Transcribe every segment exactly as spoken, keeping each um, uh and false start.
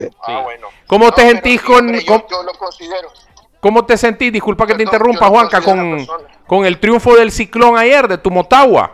Ah, bueno. ¿Cómo no, te sentís con, hombre, con... Yo, yo lo considero. ¿Cómo te sentís? Disculpa que te Perdón, interrumpa, Juanca, con, con el triunfo del Ciclón ayer, de tu Motagua.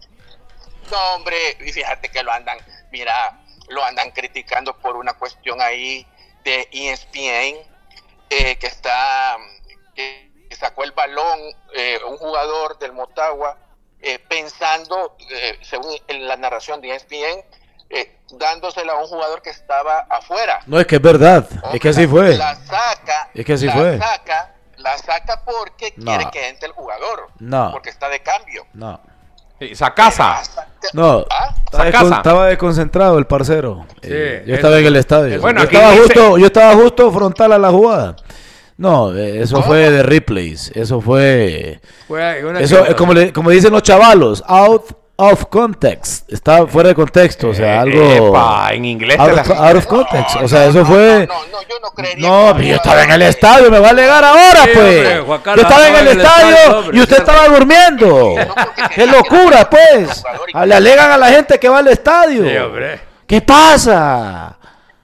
No, hombre, y fíjate que lo andan, mira, lo andan criticando por una cuestión ahí de E S P N, eh, que está, que, que sacó el balón eh, un jugador del Motagua, eh, pensando, eh, según en la narración de E S P N, eh, dándosela a un jugador que estaba afuera. No, es que es verdad, Hombre, es que así fue. La saca, es que así la fue. saca, la saca porque no. quiere que entre el jugador, no. porque está de cambio. No. Esa casa. No, ¿Ah? estaba, descon estaba desconcentrado el parcero. Sí, eh, yo estaba eso, en el estadio. Bueno, yo, estaba justo, yo estaba justo frontal a la jugada. No, eso ¿Cómo? fue de replays. Eso fue. fue eso, eh, como, le, como dicen los chavalos, out of context. Está fuera de contexto. O sea, algo. Epa, en inglés. Out, of, out of context. O sea, eso fue. No, no, no, yo no creería. No, yo estaba en el estadio. Me va a alegar ahora, sí, pues. Hombre, Carlos, yo estaba en el, el estadio, estadio hombre, y usted estaba durmiendo. ¡Qué locura, pues! Le alegan a la gente que va al estadio. Sí, hombre. ¿Qué pasa?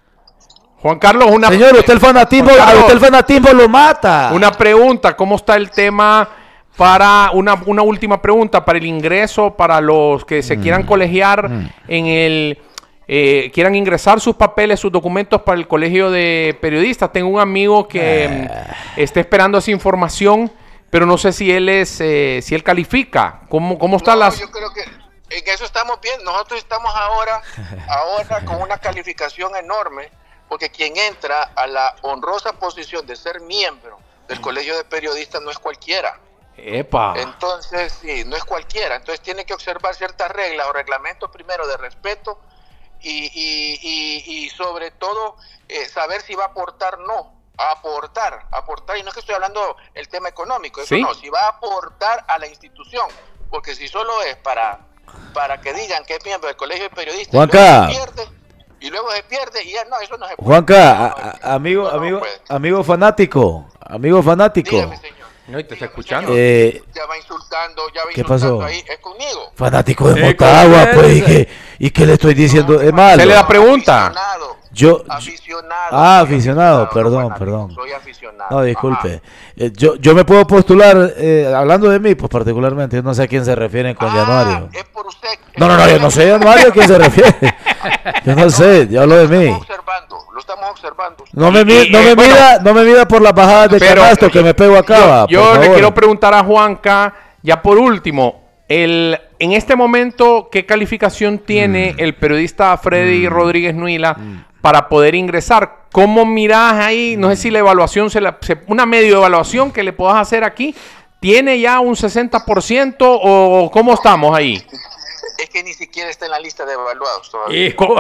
Juan Carlos, una Señor, usted el fanatismo, Carlos, usted el fanatismo lo mata. Una pregunta, ¿cómo está el tema para una, una última pregunta para el ingreso para los que se mm. quieran colegiar mm. en el eh, quieran ingresar sus papeles, sus documentos para el colegio de periodistas? Tengo un amigo que eh. está esperando esa información, pero no sé si él es eh, si él califica. ¿Cómo cómo están no, las? Yo creo que en eso estamos bien. Nosotros estamos ahora ahora con una calificación enorme. Porque quien entra a la honrosa posición de ser miembro del colegio de periodistas no es cualquiera. Epa. Entonces, sí, no es cualquiera. Entonces tiene que observar ciertas reglas o reglamentos primero de respeto y, y, y, y sobre todo eh, saber si va a aportar o no. A aportar, aportar. Y no es que estoy hablando el tema económico, eso ¿Sí? no. Si va a aportar a la institución. Porque si solo es para, para que digan que es miembro del colegio de periodistas Juanca. y luego se pierde, y luego se pierde y ya no, eso no se puede. Juanca, no, a, a, amigo, no, no amigo, puede. amigo fanático, amigo fanático. Dígame, señor. No, te está escuchando. Eh, ya va insultando, ya va ¿Qué insultando pasó? ahí, es conmigo. Fanático de Motagua, pues, ¿y qué, ¿y qué le estoy diciendo? No, es malo. Se le da pregunta. Aficionado. Yo, aficionado. Ah, aficionado, aficionado perdón, no, perdón. Soy aficionado. No, disculpe. Eh, yo, yo me puedo postular, eh, hablando de mí, pues particularmente, yo no sé a quién se refieren con ah, Januario. Es por usted. No, no, no, yo no sé Januario a quién se refiere. Yo no sé, yo hablo de mí. Lo estamos observando, lo estamos observando. No me, mi, no me bueno, mida, no me mida por las bajadas de pero, canasto que me pego acá. Yo, yo le quiero preguntar a Juanca, ya por último, el, en este momento, ¿qué calificación tiene mm. el periodista Freddy mm. Rodríguez Nuila mm. para poder ingresar? ¿Cómo mirás ahí? No sé si la evaluación, se la, se, una medio evaluación que le puedas hacer aquí, ¿tiene ya un sesenta por ciento o cómo estamos ahí? Es que ni siquiera está en la lista de evaluados todavía. ¿Cómo?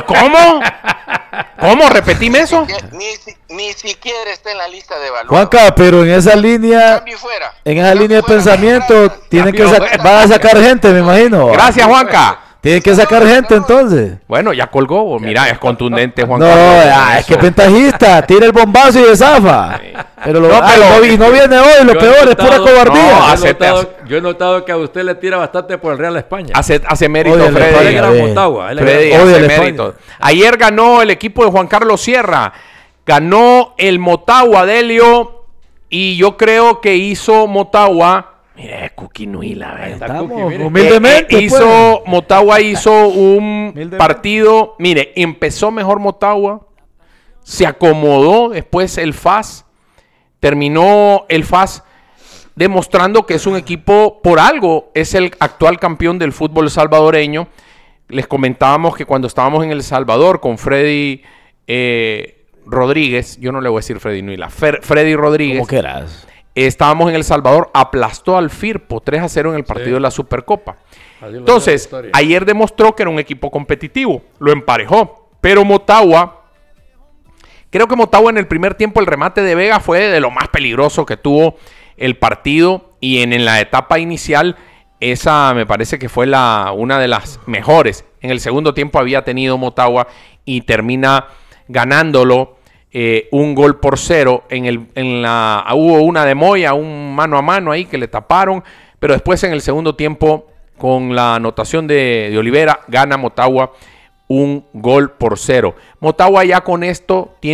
¿Cómo? ¿Repetime eso? Ni, ni, ni siquiera está en la lista de evaluados. Juanca, pero en esa línea, fuera, en esa línea de pensamiento, tienen que sac- van a sacar gente, me imagino. Gracias, Juanca. Tienen que sacar gente entonces. Bueno, ya colgó. Mira, es contundente, Juan No, Carlos. Ya, es que ventajista. Tira el bombazo y desafa. Pero, lo, no, pero ah, no, y no viene hoy. Lo peor notado, es pura cobardía. No, hace, yo, he notado, hace, yo he notado que a usted le tira bastante por el Real España. Hace, hace mérito, Freddy. Freddy, Freddy, Motagua, Freddy hace mérito. Ayer ganó el equipo de Juan Carlos Sierra. Ganó el Motagua, Delio. Y yo creo que hizo Motagua... Mira, Cookie Nuila, ¿verdad? Humildemente. Eh, eh, hizo, pues. Motagua hizo un partido. Mire, empezó mejor Motagua. Se acomodó después el F A S. Terminó el F A S demostrando que es un equipo, por algo, es el actual campeón del fútbol salvadoreño. Les comentábamos que cuando estábamos en El Salvador con Freddy eh, Rodríguez, yo no le voy a decir Freddy Nuila, Fer, Freddy Rodríguez. ¿Cómo quieras? Estábamos en El Salvador, aplastó al Firpo tres a cero en el partido sí. de la Supercopa. Entonces, ayer demostró que era un equipo competitivo, lo emparejó. Pero Motagua, creo que Motagua en el primer tiempo, el remate de Vega fue de lo más peligroso que tuvo el partido. Y en, en la etapa inicial, esa me parece que fue la, una de las mejores. En el segundo tiempo había tenido Motagua y termina ganándolo. Eh, un gol por cero en el en la hubo una de Moya, un mano a mano ahí que le taparon, pero después en el segundo tiempo con la anotación de, de Olivera gana Motagua un gol por cero. Motagua ya con esto tiene